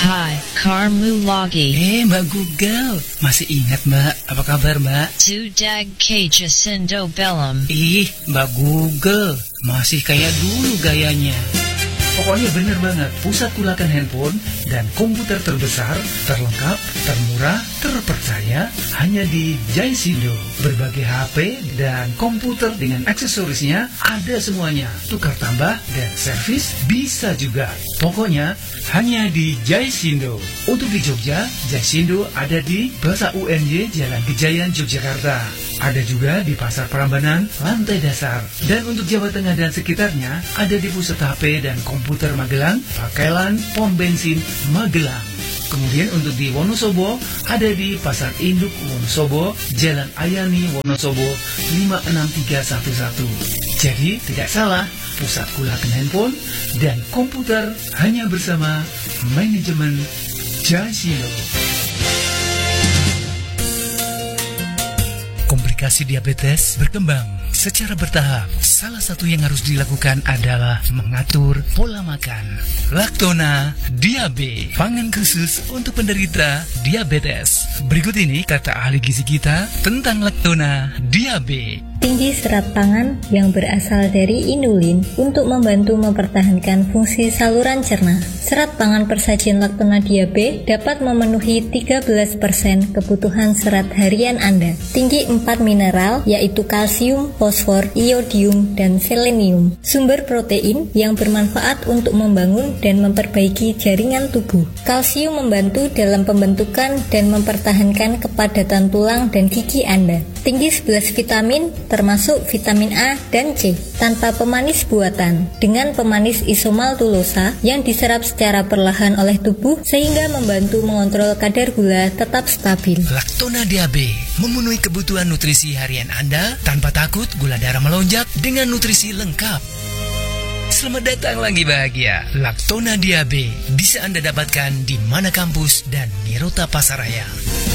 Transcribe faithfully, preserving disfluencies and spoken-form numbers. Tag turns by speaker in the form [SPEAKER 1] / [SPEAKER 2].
[SPEAKER 1] Hai, Karmu Lagi.
[SPEAKER 2] Eh, Mbak Google. Masih ingat, Mbak? Apa kabar, Mbak?
[SPEAKER 1] Tudag Kajasindo Bellum.
[SPEAKER 2] Ih, Mbak Google. Masih kayak dulu gayanya. Pokoknya bener banget, pusat kulakan handphone dan komputer terbesar, terlengkap, termurah, terpercaya hanya di Jaisindo. Berbagai H P dan komputer dengan aksesorisnya ada semuanya. Tukar tambah dan servis bisa juga. Pokoknya hanya di Jaisindo. Untuk di Jogja, Jaisindo ada di Plaza U N Y Jalan Gejayan, Yogyakarta. Ada juga di Pasar Prambanan, lantai dasar. Dan untuk Jawa Tengah dan sekitarnya, ada di Pusat H P dan Komputer Magelang, Pakelan, Pom Bensin, Magelang. Kemudian untuk di Wonosobo, ada di Pasar Induk Wonosobo, Jalan Ayani Wonosobo, lima enam tiga satu satu. Jadi tidak salah, pusat kulakan handphone dan komputer hanya bersama manajemen Jaisindo. Komplikasi diabetes berkembang secara bertahap. Salah satu yang harus dilakukan adalah mengatur pola makan. Laktona Diabe, pangan khusus untuk penderita diabetes. Berikut ini kata ahli gizi kita tentang Laktona Diabe.
[SPEAKER 3] Tinggi serat pangan yang berasal dari inulin untuk membantu mempertahankan fungsi saluran cerna. Serat pangan persajian Laktona Diabe dapat memenuhi tiga belas persen kebutuhan serat harian Anda. Tinggi empat mineral yaitu kalsium, fosfor, iodium, dan selenium. Sumber protein yang bermanfaat untuk membangun dan memperbaiki jaringan tubuh. Kalsium membantu dalam pembentukan dan mempertahankan kepadatan tulang dan gigi Anda. Tinggi sebelas vitamin termasuk vitamin A dan C tanpa pemanis buatan dengan pemanis isomaltulosa yang diserap secara perlahan oleh tubuh sehingga membantu mengontrol kadar gula tetap stabil.
[SPEAKER 2] Laktona Diabe memenuhi kebutuhan nutrisi harian Anda tanpa takut gula darah melonjak dengan nutrisi lengkap. Selamat datang lagi bahagia. Laktona Diabe bisa Anda dapatkan di Mana Kampus dan Nirota Pasaraya.